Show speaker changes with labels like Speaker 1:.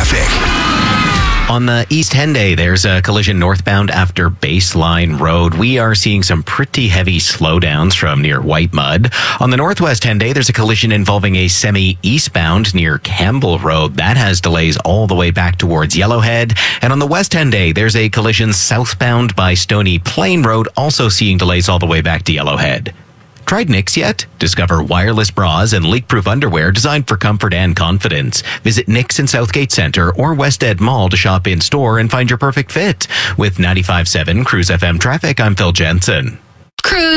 Speaker 1: traffic.
Speaker 2: On the East Henday, there's a collision northbound after Baseline Road. We are seeing some pretty heavy slowdowns from near White Mud. On the Northwest Henday, there's a collision involving a semi-eastbound near Campbell Road. That has delays all the way back towards Yellowhead. And on the West Henday, there's a collision southbound by Stony Plain Road, also seeing delays all the way back to Yellowhead. Tried Knix yet? Discover wireless bras and leak-proof underwear designed for comfort and confidence. Visit Knix in Southgate Centre or West Ed Mall to shop in-store and find your perfect fit. With 95.7 Cruise FM traffic, I'm Phil Jensen.
Speaker 3: Cruise.